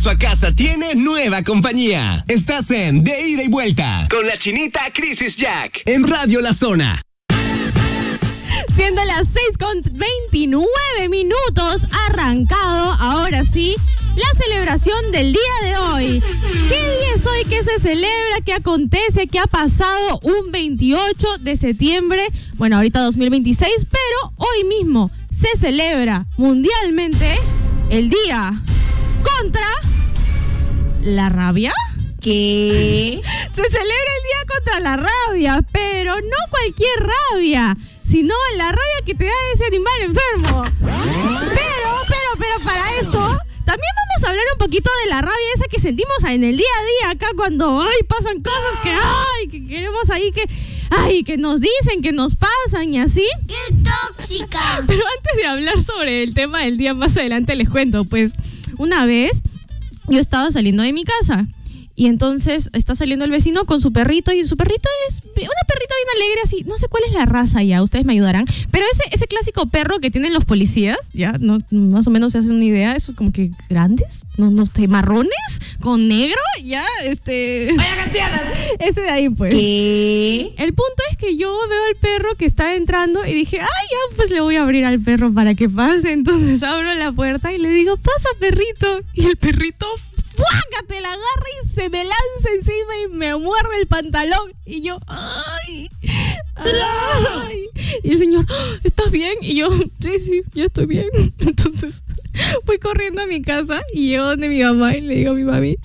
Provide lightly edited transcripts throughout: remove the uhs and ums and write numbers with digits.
regreso a casa tiene nueva compañía. Estás en De Ida y Vuelta con la chinita Crisis Jack en Radio La Zona. Siendo las 6:29 arrancado, ahora sí, la celebración del día de hoy. ¿Qué día es hoy? ¿Qué se celebra? ¿Qué acontece? ¿Qué ha pasado un 28 de septiembre? Bueno, ahorita 2026, pero hoy mismo se celebra mundialmente el día contra la rabia. ¿Qué? Se celebra el día contra la rabia, pero no cualquier rabia, sino la rabia que te da ese animal enfermo. Pero para esto, también vamos a hablar un poquito de la rabia esa que sentimos en el día a día acá cuando pasan cosas que queremos ahí, que nos dicen, que nos pasan y así. ¡Qué tóxica! Pero antes de hablar sobre el tema del día más adelante les cuento, pues, una vez yo estaba saliendo de mi casa. Y entonces está saliendo el vecino con su perrito, y su perrito es una perrita bien alegre, así, no sé cuál es la raza ya, ustedes me ayudarán, pero ese clásico perro que tienen los policías, ya, no, más o menos se hacen una idea, esos como que grandes, no sé, marrones, con negro, ya, ¡Vaya cantianas! Ese de ahí, pues. ¿Qué? El punto es que yo veo al perro que está entrando y dije, ya, pues le voy a abrir al perro para que pase, entonces abro la puerta y le digo, pasa, perrito, y el perrito ¡fuácate! La agarra y se me lanza encima y me muerde el pantalón. Y yo, ¡ay! Y el señor, ¿estás bien? Y yo, sí, ya estoy bien. Entonces fui corriendo a mi casa y llego donde mi mamá y le digo a mi mami,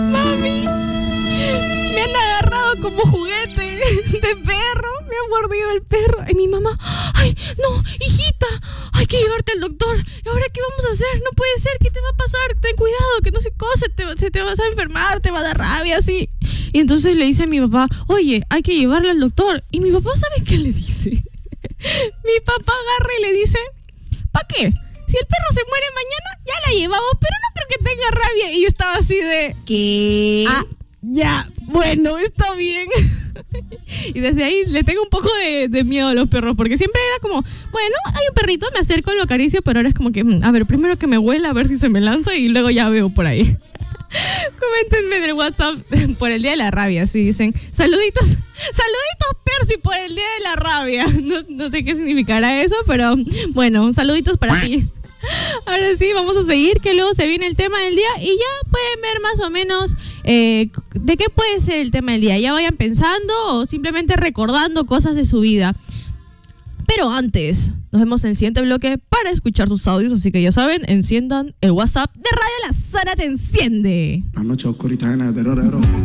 me han agarrado como juguete de perro, me ha mordido el perro. Y mi mamá, ¡ay, no, hijita! Hay que llevarte al doctor. ¿Y ahora qué vamos a hacer? No puede ser, ¿qué te va a pasar? Ten cuidado, que no sé cosa, se te vas a enfermar, te va a dar rabia, así. Y entonces le dice a mi papá, oye, hay que llevarla al doctor. Y mi papá, ¿sabe qué le dice? Mi papá agarra y le dice, ¿para qué? Si el perro se muere mañana, ya la llevamos, pero no creo que tenga rabia. Y yo estaba así de, ¿qué? Ya, bueno, está bien. Y desde ahí le tengo un poco de miedo a los perros, porque siempre era como, bueno, hay un perrito, me acerco, lo acaricio, pero ahora es como que, a ver, primero que me huela, a ver si se me lanza y luego ya veo por ahí. Coméntenme en el WhatsApp por el día de la rabia, si dicen, saluditos Percy por el día de la rabia. No sé qué significará eso, pero bueno, saluditos para ti. Ahora sí, vamos a seguir, que luego se viene el tema del día y ya pueden ver más o menos de qué puede ser el tema del día. Ya vayan pensando o simplemente recordando cosas de su vida. Pero antes, nos vemos en el siguiente bloque para escuchar sus audios, así que ya saben, enciendan el WhatsApp de Radio La Zona Te Enciende. La noche oscurita llena de terror.